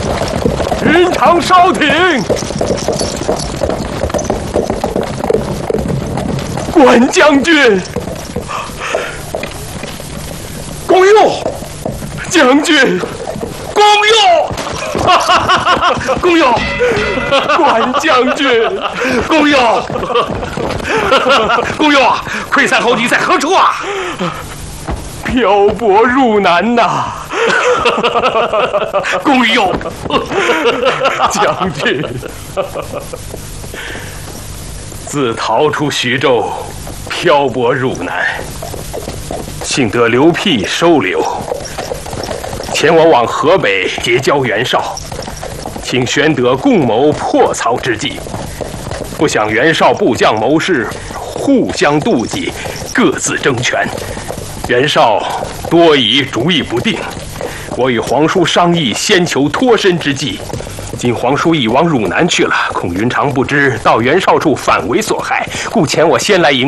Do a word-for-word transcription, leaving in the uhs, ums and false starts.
云长稍停。关将军，公佑，将军，公佑。 公佑，关将军，公佑，公佑啊！溃散后你在何处啊？漂泊入南呐、啊！公佑，将军，自逃出徐州，漂泊入南，幸得刘辟收留。 前我往河北结交袁绍，请玄德共谋破曹之计。不想袁绍部将谋士互相妒忌，各自争权。袁绍多疑主意不定，我与皇叔商议，先求脱身之计。今皇叔已往汝南去了，恐云长不知，到袁绍处反为所害，故遣我先来迎。